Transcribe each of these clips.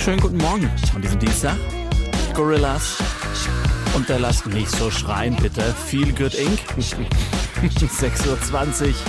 Schönen guten Morgen an diesem Dienstag. Gorillaz und der Lasst nicht so schreien, bitte. Feel Good Inc. 6:20 Uhr.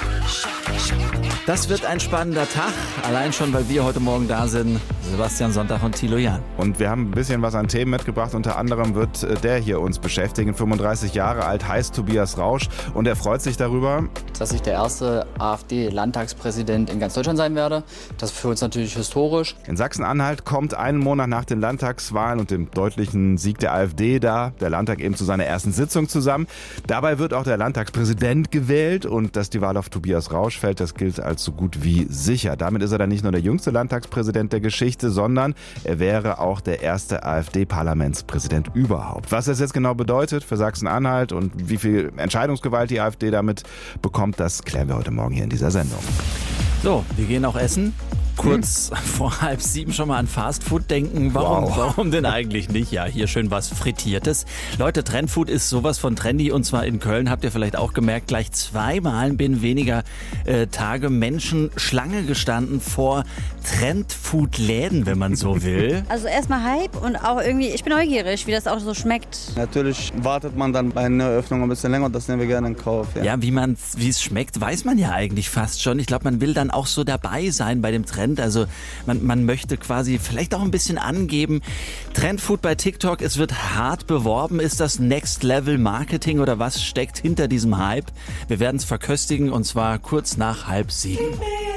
Das wird ein spannender Tag, allein schon, weil wir heute Morgen da sind. Sebastian Sonntag und Thilo Jahn. Und wir haben ein bisschen was an Themen mitgebracht. Unter anderem wird der hier uns beschäftigen. 35 Jahre alt, heißt Tobias Rausch. Und er freut sich darüber, dass ich der erste AfD-Landtagspräsident in ganz Deutschland sein werde. Das ist für uns natürlich historisch. In Sachsen-Anhalt kommt einen Monat nach den Landtagswahlen und dem deutlichen Sieg der AfD der Landtag eben zu seiner ersten Sitzung zusammen. Dabei wird auch der Landtagspräsident gewählt. Und dass die Wahl auf Tobias Rausch fällt, das gilt als so gut wie sicher. Damit ist er dann nicht nur der jüngste Landtagspräsident der Geschichte, sondern er wäre auch der erste AfD-Parlamentspräsident überhaupt. Was das jetzt genau bedeutet für Sachsen-Anhalt und wie viel Entscheidungsgewalt die AfD damit bekommt, das klären wir heute Morgen hier in dieser Sendung. So, wir gehen auch essen. Kurz vor 6:30 schon mal an Fastfood denken. Warum denn eigentlich nicht? Ja, hier schön was Frittiertes. Leute, Trendfood ist sowas von trendy und zwar in Köln, habt ihr vielleicht auch gemerkt, gleich zweimal binnen weniger Tage Menschen Schlange gestanden vor Trendfood-Läden, wenn man so will. Also erstmal Hype und auch irgendwie, ich bin neugierig, wie das auch so schmeckt. Natürlich wartet man dann bei einer Eröffnung ein bisschen länger und das nehmen wir gerne in Kauf. Ja, wie es schmeckt, weiß man ja eigentlich fast schon. Ich glaube, man will dann auch so dabei sein bei dem Trend. Also man möchte quasi vielleicht auch ein bisschen angeben. Trendfood bei TikTok, es wird hart beworben. Ist das Next Level Marketing oder was steckt hinter diesem Hype? Wir werden es verköstigen und zwar kurz nach 6:30.